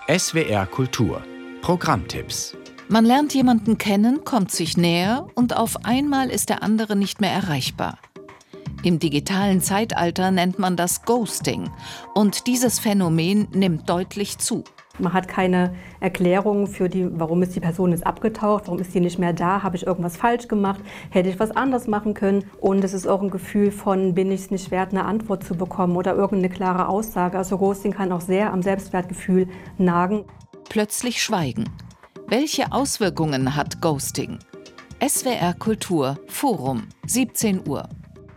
SWR Kultur Programmtipps. Man lernt jemanden kennen, kommt sich näher und auf einmal ist der andere nicht mehr erreichbar. Im digitalen Zeitalter nennt man das Ghosting und dieses Phänomen nimmt deutlich zu. Man hat keine Erklärung warum ist die Person jetzt abgetaucht, warum ist sie nicht mehr da, habe ich irgendwas falsch gemacht, hätte ich was anderes machen können. Und es ist auch ein Gefühl von, bin ich es nicht wert, eine Antwort zu bekommen oder irgendeine klare Aussage. Also Ghosting kann auch sehr am Selbstwertgefühl nagen. Plötzlich Schweigen. Welche Auswirkungen hat Ghosting? SWR Kultur Forum, 17 Uhr.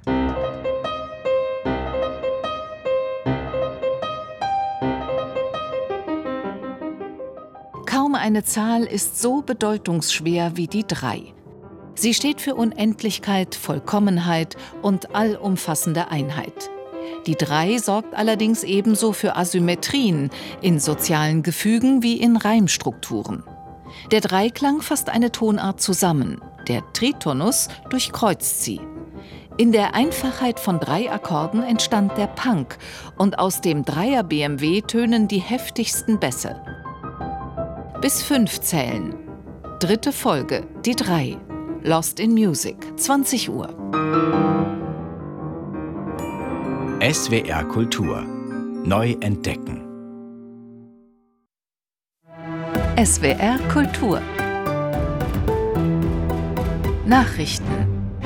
Kaum eine Zahl ist so bedeutungsschwer wie die 3. Sie steht für Unendlichkeit, Vollkommenheit und allumfassende Einheit. Die 3 sorgt allerdings ebenso für Asymmetrien in sozialen Gefügen wie in Reimstrukturen. Der Dreiklang fasst eine Tonart zusammen, der Tritonus durchkreuzt sie. In der Einfachheit von 3 Akkorden entstand der Punk und aus dem Dreier-BMW tönen die heftigsten Bässe. Bis 5 zählen. 3. Folge, die 3. Lost in Music, 20 Uhr. SWR Kultur. Neu entdecken. SWR Kultur. Nachrichten.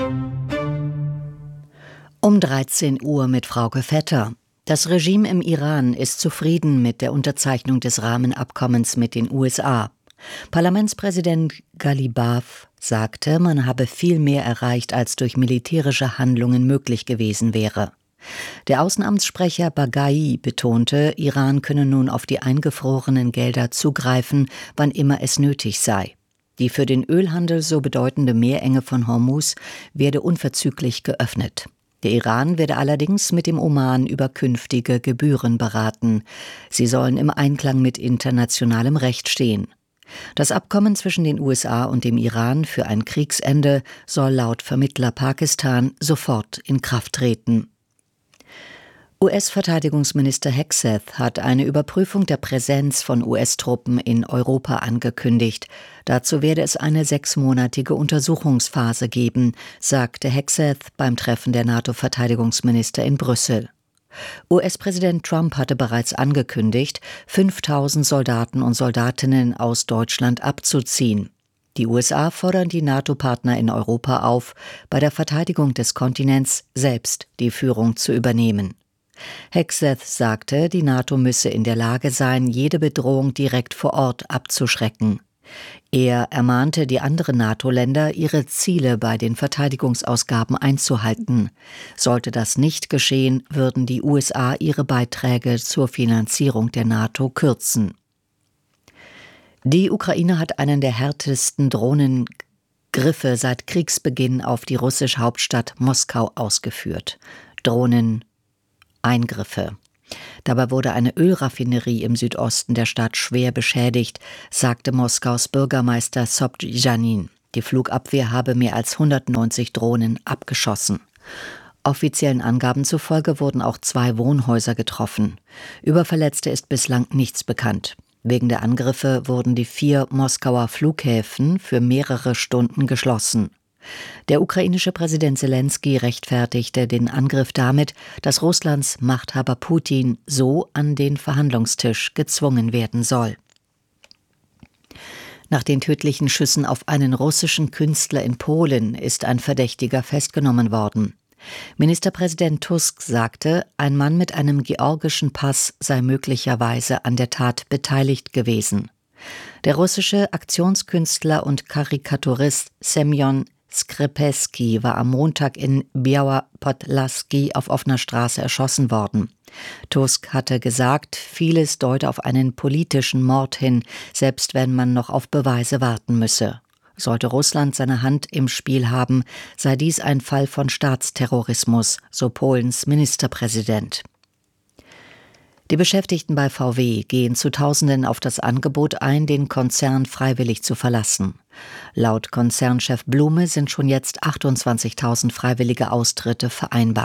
Um 13 Uhr mit Frauke Vetter. Das Regime im Iran ist zufrieden mit der Unterzeichnung des Rahmenabkommens mit den USA. Parlamentspräsident Ghalibaf sagte, man habe viel mehr erreicht, als durch militärische Handlungen möglich gewesen wäre. Der Außenamtssprecher Baghai betonte, Iran könne nun auf die eingefrorenen Gelder zugreifen, wann immer es nötig sei. Die für den Ölhandel so bedeutende Meerenge von Hormuz werde unverzüglich geöffnet. Der Iran werde allerdings mit dem Oman über künftige Gebühren beraten. Sie sollen im Einklang mit internationalem Recht stehen. Das Abkommen zwischen den USA und dem Iran für ein Kriegsende soll laut Vermittler Pakistan sofort in Kraft treten. US-Verteidigungsminister Hegseth hat eine Überprüfung der Präsenz von US-Truppen in Europa angekündigt. Dazu werde es eine 6-monatige Untersuchungsphase geben, sagte Hegseth beim Treffen der NATO-Verteidigungsminister in Brüssel. US-Präsident Trump hatte bereits angekündigt, 5.000 Soldaten und Soldatinnen aus Deutschland abzuziehen. Die USA fordern die NATO-Partner in Europa auf, bei der Verteidigung des Kontinents selbst die Führung zu übernehmen. Hegseth sagte, die NATO müsse in der Lage sein, jede Bedrohung direkt vor Ort abzuschrecken. Er ermahnte die anderen NATO-Länder, ihre Ziele bei den Verteidigungsausgaben einzuhalten. Sollte das nicht geschehen, würden die USA ihre Beiträge zur Finanzierung der NATO kürzen. Die Ukraine hat einen der härtesten Drohnengriffe seit Kriegsbeginn auf die russische Hauptstadt Moskau ausgeführt. Eingriffe. Dabei wurde eine Ölraffinerie im Südosten der Stadt schwer beschädigt, sagte Moskaus Bürgermeister Sobjanin. Die Flugabwehr habe mehr als 190 Drohnen abgeschossen. Offiziellen Angaben zufolge wurden auch 2 Wohnhäuser getroffen. Über Verletzte ist bislang nichts bekannt. Wegen der Angriffe wurden die 4 Moskauer Flughäfen für mehrere Stunden geschlossen. Der ukrainische Präsident Selenskyj rechtfertigte den Angriff damit, dass Russlands Machthaber Putin so an den Verhandlungstisch gezwungen werden soll. Nach den tödlichen Schüssen auf einen russischen Künstler in Polen ist ein Verdächtiger festgenommen worden. Ministerpräsident Tusk sagte, ein Mann mit einem georgischen Pass sei möglicherweise an der Tat beteiligt gewesen. Der russische Aktionskünstler und Karikaturist Semjon Skripski war am Montag in Biała Podlaski auf offener Straße erschossen worden. Tusk hatte gesagt, vieles deute auf einen politischen Mord hin, selbst wenn man noch auf Beweise warten müsse. Sollte Russland seine Hand im Spiel haben, sei dies ein Fall von Staatsterrorismus, so Polens Ministerpräsident. Die Beschäftigten bei VW gehen zu Tausenden auf das Angebot ein, den Konzern freiwillig zu verlassen. Laut Konzernchef Blume sind schon jetzt 28.000 freiwillige Austritte vereinbart.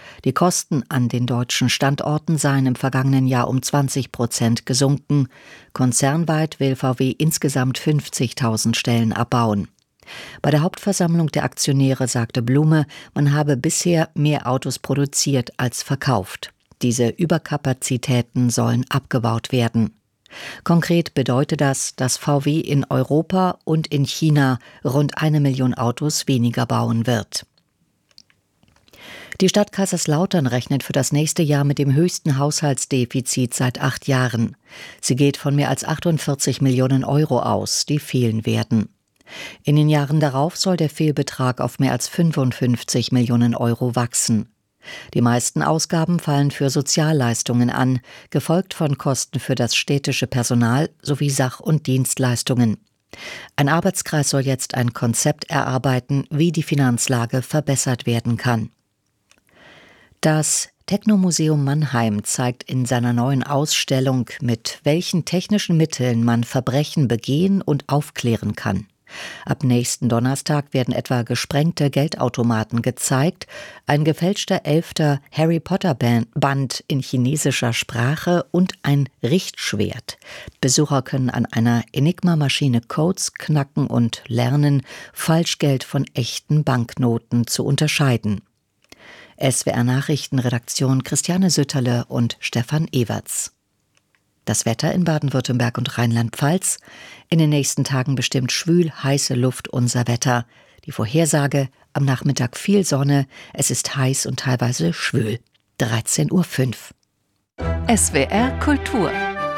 Die Kosten an den deutschen Standorten seien im vergangenen Jahr um 20% gesunken. Konzernweit will VW insgesamt 50.000 Stellen abbauen. Bei der Hauptversammlung der Aktionäre sagte Blume, man habe bisher mehr Autos produziert als verkauft. Diese Überkapazitäten sollen abgebaut werden. Konkret bedeutet das, dass VW in Europa und in China rund 1 Million Autos weniger bauen wird. Die Stadt Kaiserslautern rechnet für das nächste Jahr mit dem höchsten Haushaltsdefizit seit 8 Jahren. Sie geht von mehr als 48 Millionen Euro aus, die fehlen werden. In den Jahren darauf soll der Fehlbetrag auf mehr als 55 Millionen Euro wachsen. Die meisten Ausgaben fallen für Sozialleistungen an, gefolgt von Kosten für das städtische Personal sowie Sach- und Dienstleistungen. Ein Arbeitskreis soll jetzt ein Konzept erarbeiten, wie die Finanzlage verbessert werden kann. Das Technomuseum Mannheim zeigt in seiner neuen Ausstellung, mit welchen technischen Mitteln man Verbrechen begehen und aufklären kann. Ab nächsten Donnerstag werden etwa gesprengte Geldautomaten gezeigt, ein gefälschter 11. Harry Potter Band in chinesischer Sprache und ein Richtschwert. Besucher können an einer Enigma-Maschine Codes knacken und lernen, Falschgeld von echten Banknoten zu unterscheiden. SWR-Nachrichtenredaktion Christiane Sütterle und Stefan Everts. Das Wetter in Baden-Württemberg und Rheinland-Pfalz. In den nächsten Tagen bestimmt schwül, heiße Luft unser Wetter. Die Vorhersage: am Nachmittag viel Sonne, es ist heiß und teilweise schwül. 13:05 Uhr. SWR Kultur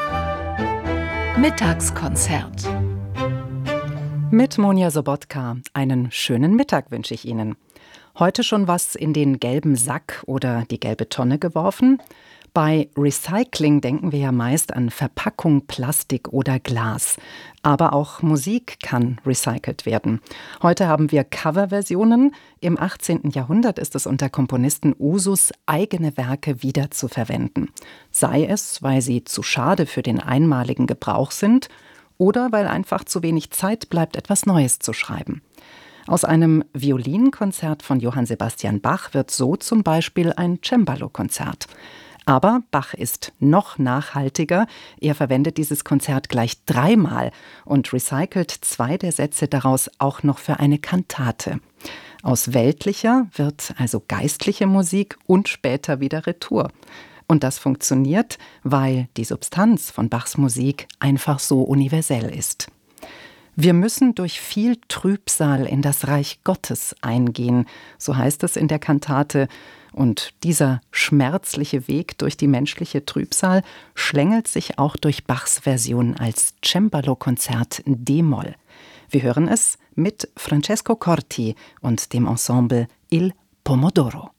Mittagskonzert. Mit Monja Sobotka. Einen schönen Mittag wünsche ich Ihnen. Heute schon was in den gelben Sack oder die gelbe Tonne geworfen? Bei Recycling denken wir ja meist an Verpackung, Plastik oder Glas. Aber auch Musik kann recycelt werden. Heute haben wir Coverversionen. Im 18. Jahrhundert ist es unter Komponisten Usus, eigene Werke wieder zu verwenden. Sei es, weil sie zu schade für den einmaligen Gebrauch sind oder weil einfach zu wenig Zeit bleibt, etwas Neues zu schreiben. Aus einem Violinkonzert von Johann Sebastian Bach wird so zum Beispiel ein Cembalo-Konzert. Aber Bach ist noch nachhaltiger. Er verwendet dieses Konzert gleich 3-mal und recycelt 2 der Sätze daraus auch noch für eine Kantate. Aus weltlicher wird also geistliche Musik und später wieder Retour. Und das funktioniert, weil die Substanz von Bachs Musik einfach so universell ist. Wir müssen durch viel Trübsal in das Reich Gottes eingehen, so heißt es in der Kantate. Und dieser schmerzliche Weg durch die menschliche Trübsal schlängelt sich auch durch Bachs Version als Cembalo-Konzert in D-Moll. Wir hören es mit Francesco Corti und dem Ensemble Il Pomodoro.